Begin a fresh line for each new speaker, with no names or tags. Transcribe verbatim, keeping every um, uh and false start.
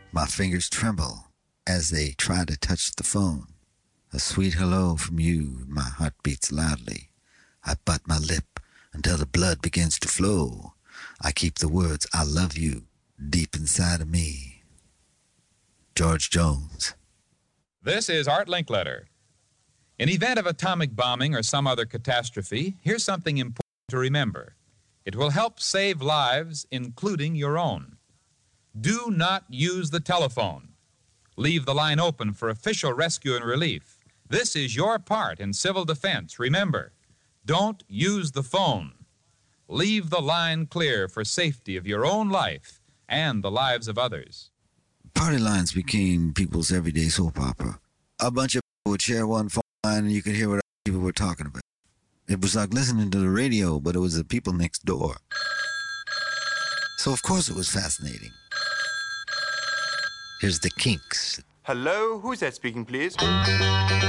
My fingers tremble as they try to touch the phone. A sweet hello from you, my heart beats loudly. I bite my lip until the blood begins to flow. I keep the words, I love you, deep inside of me. George Jones.
This is Art Linkletter. In event of atomic bombing or some other catastrophe, here's something important to remember. It will help save lives, including your own. Do not use the telephone. Leave the line open for official rescue and relief. This is your part in civil defense. Remember, don't use the phone. Leave the line clear for safety of your own life and the lives of others.
Party lines became people's everyday soap opera. A bunch of people would share one phone line and you could hear what people were talking about. It was like listening to the radio, but it was the people next door. So of course it was fascinating. Here's the Kinks.
Hello, who's that speaking, please?